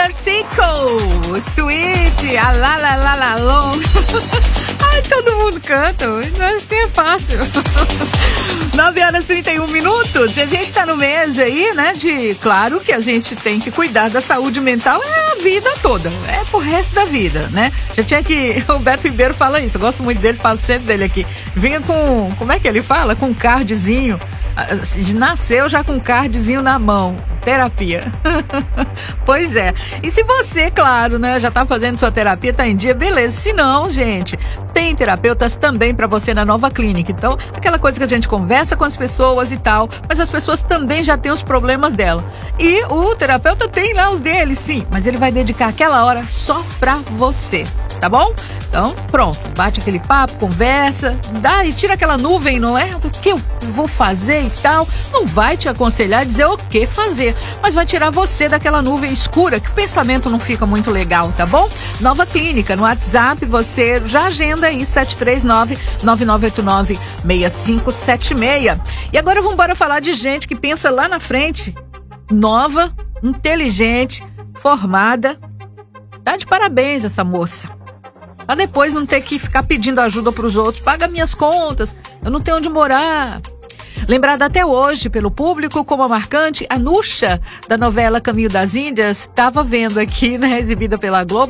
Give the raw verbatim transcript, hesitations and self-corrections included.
Narciso, Sweet, a la la la la long. Ai, todo mundo canta, assim é fácil. nove horas e trinta e um minutos, e a gente tá no mês aí, né, de, claro que a gente tem que cuidar da saúde mental, é a vida toda, é pro resto da vida, né? Já tinha que, o Beto Ribeiro fala isso, eu gosto muito dele, falo sempre dele aqui, vinha com, como é que ele fala? Com um cardzinho, nasceu já com um cardzinho na mão, terapia. Pois é, e se você, claro, né, já tá fazendo sua terapia, tá em dia, beleza, se não, gente, tem terapeutas também para você na Nova Clínica. Então, aquela coisa que a gente conversa com as pessoas e tal, mas as pessoas também já têm os problemas dela. E o terapeuta tem lá os dele, sim, mas ele vai dedicar aquela hora só pra você, tá bom? Então, pronto, bate aquele papo, conversa, dá e tira aquela nuvem, não é? Do que eu vou fazer e tal. Não vai te aconselhar, dizer o que fazer, mas vai tirar você daquela nuvem escura, que o pensamento não fica muito legal, tá bom? Nova Clínica, no WhatsApp, você já agenda aí, sete três nove, nove nove oito nove, seis cinco sete seis. E agora vamos embora falar de gente que pensa lá na frente, nova, inteligente, formada. Tá de parabéns essa moça. Pra depois não ter que ficar pedindo ajuda pros outros. Paga minhas contas, eu não tenho onde morar. Lembrada até hoje pelo público como a marcante, a Nuxa, da novela Caminho das Índias, estava vendo aqui, né, exibida pela Globo.